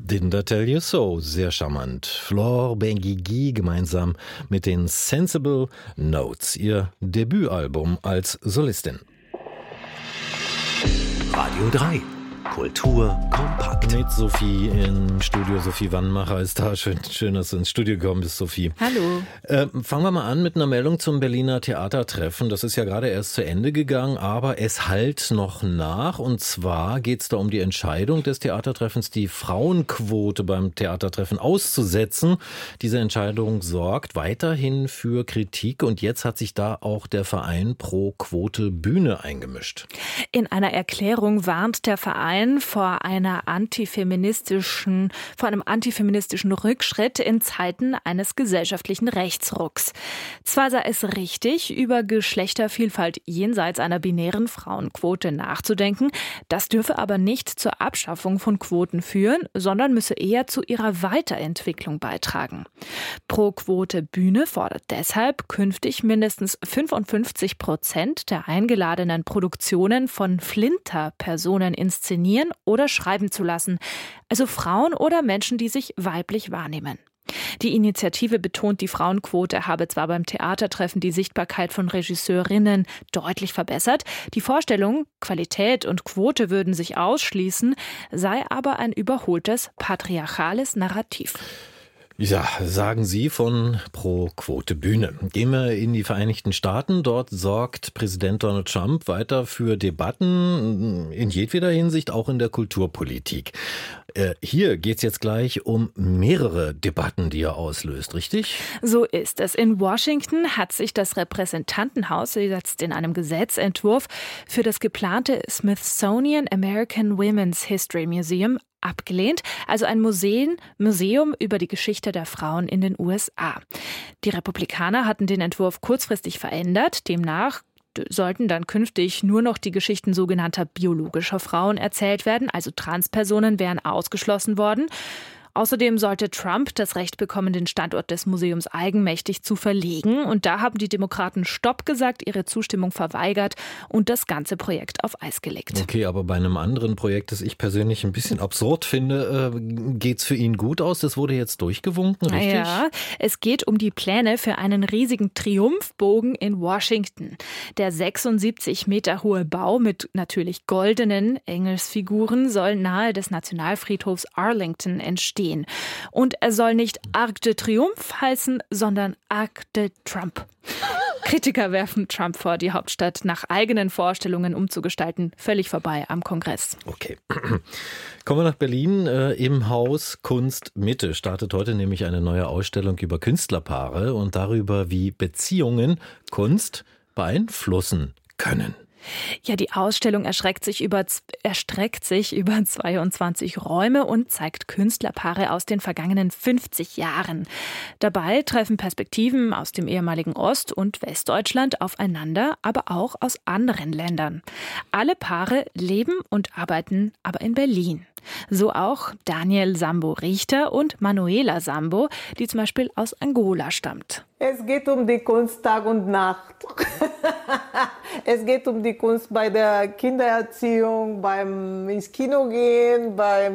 Didn't I Tell You So? Sehr charmant. Flore Benguigui gemeinsam mit den Sensible Notes, ihr Debütalbum als Solistin. Radio 3. Kultur kompakt. Mit Sophie im Studio. Sophie Wannmacher ist da. Schön, dass du ins Studio gekommen bist, Sophie. Hallo. Fangen wir mal an mit einer Meldung zum Berliner Theatertreffen. Das ist ja gerade erst zu Ende gegangen, aber es hallt noch nach. Und zwar geht es da um die Entscheidung des Theatertreffens, die Frauenquote beim Theatertreffen auszusetzen. Diese Entscheidung sorgt weiterhin für Kritik. Und jetzt hat sich da auch der Verein Pro Quote Bühne eingemischt. In einer Erklärung warnt der Verein vor einem antifeministischen Rückschritt in Zeiten eines gesellschaftlichen Rechtsrucks. Zwar sei es richtig, über Geschlechtervielfalt jenseits einer binären Frauenquote nachzudenken, das dürfe aber nicht zur Abschaffung von Quoten führen, sondern müsse eher zu ihrer Weiterentwicklung beitragen. Pro Quote Bühne fordert deshalb, künftig mindestens 55% der eingeladenen Produktionen von Flinter-Personen inszenieren oder schreiben zu lassen, also Frauen oder Menschen, die sich weiblich wahrnehmen. Die Initiative betont, die Frauenquote habe zwar beim Theatertreffen die Sichtbarkeit von Regisseurinnen deutlich verbessert, die Vorstellung, Qualität und Quote würden sich ausschließen, sei aber ein überholtes patriarchales Narrativ. Ja, sagen Sie von Pro Quote Bühne. Gehen wir in die Vereinigten Staaten. Dort sorgt Präsident Donald Trump weiter für Debatten in jedweder Hinsicht, auch in der Kulturpolitik. Hier geht's jetzt gleich um mehrere Debatten, die er auslöst, richtig? So ist es. In Washington hat sich das Repräsentantenhaus jetzt in einem Gesetzentwurf für das geplante Smithsonian American Women's History Museum abgelehnt, also ein Museum über die Geschichte der Frauen in den USA. Die Republikaner hatten den Entwurf kurzfristig verändert, demnach sollten dann künftig nur noch die Geschichten sogenannter biologischer Frauen erzählt werden, also Transpersonen wären ausgeschlossen worden. Außerdem sollte Trump das Recht bekommen, den Standort des Museums eigenmächtig zu verlegen. Und da haben die Demokraten Stopp gesagt, ihre Zustimmung verweigert und das ganze Projekt auf Eis gelegt. Okay, aber bei einem anderen Projekt, das ich persönlich ein bisschen absurd finde, geht's für ihn gut aus? Das wurde jetzt durchgewunken, richtig? Ja, es geht um die Pläne für einen riesigen Triumphbogen in Washington. Der 76 Meter hohe Bau mit natürlich goldenen Engelsfiguren soll nahe des Nationalfriedhofs Arlington entstehen. Und er soll nicht Arc de Triomphe heißen, sondern Arc de Trump. Kritiker werfen Trump vor, die Hauptstadt nach eigenen Vorstellungen umzugestalten. Völlig vorbei am Kongress. Okay. Kommen wir nach Berlin. Im Haus Kunst Mitte startet heute nämlich eine neue Ausstellung über Künstlerpaare und darüber, wie Beziehungen Kunst beeinflussen können. Ja, die Ausstellung erstreckt sich über 22 Räume und zeigt Künstlerpaare aus den vergangenen 50 Jahren. Dabei treffen Perspektiven aus dem ehemaligen Ost- und Westdeutschland aufeinander, aber auch aus anderen Ländern. Alle Paare leben und arbeiten aber in Berlin. So auch Daniel Sambo-Richter und Manuela Sambo, die zum Beispiel aus Angola stammt. Es geht um die Kunst Tag und Nacht. Es geht um die Kunst bei der Kindererziehung, beim ins Kino gehen, beim